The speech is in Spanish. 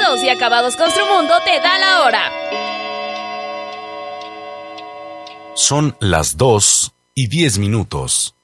Terminados y acabados Construmundo te da la hora. Son las 2:10.